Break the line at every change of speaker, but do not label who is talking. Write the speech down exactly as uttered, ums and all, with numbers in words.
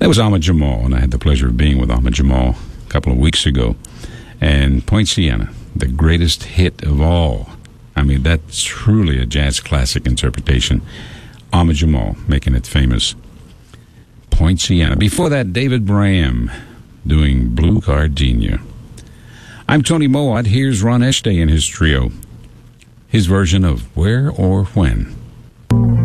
That was Ahmad Jamal, and I had the pleasure of being with Ahmad Jamal a couple of weeks ago. And Poinciana, the greatest hit of all. I mean, that's truly a jazz classic interpretation. Ahmad Jamal making it famous. Poinciana. Before that, David Braham doing Blue Gardenia. I'm Tony Mowat. Here's Ron Estay and his trio. His version of Where or When.